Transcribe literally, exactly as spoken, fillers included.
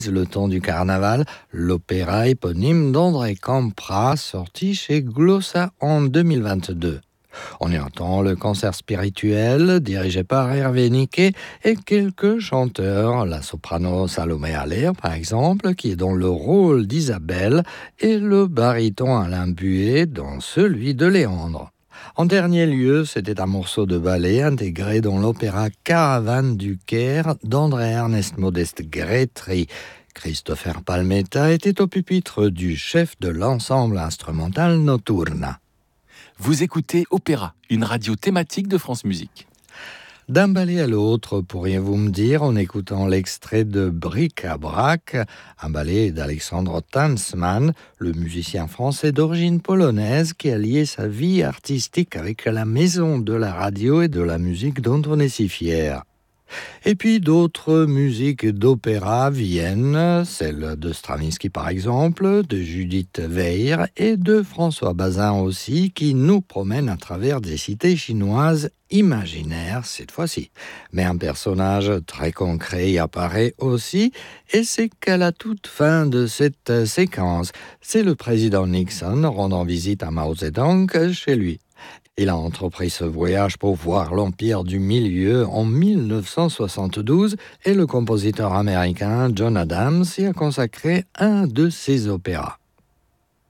Le temps du carnaval, l'opéra éponyme d'André Campra, sorti chez Glossa en deux mille vingt-deux. On y entend le concert spirituel dirigé par Hervé Niquet et quelques chanteurs, la soprano Salomé Aller par exemple, qui est dans le rôle d'Isabelle, et le baryton Alain Buet dans celui de Léandre. En dernier lieu, c'était un morceau de ballet intégré dans l'opéra Caravane du Caire d'André-Ernest Modeste Grétry. Christopher Palmetta était au pupitre du chef de l'ensemble instrumental Notturna. Vous écoutez Opéra, une radio thématique de France Musique. D'un ballet à l'autre, pourriez-vous me dire, en écoutant l'extrait de Bric à Brac, un ballet d'Alexandre Tansman, le musicien français d'origine polonaise qui a lié sa vie artistique avec la maison de la radio et de la musique dont on est si fier. Et puis d'autres musiques d'opéra viennent, celle de Stravinsky par exemple, de Judith Weir et de François Bazin aussi, qui nous promènent à travers des cités chinoises imaginaires cette fois-ci. Mais un personnage très concret y apparaît aussi, et c'est qu'à la toute fin de cette séquence, c'est le président Nixon rendant visite à Mao Zedong chez lui. Il a entrepris ce voyage pour voir l'Empire du Milieu en dix-neuf cent soixante-douze et le compositeur américain John Adams y a consacré un de ses opéras.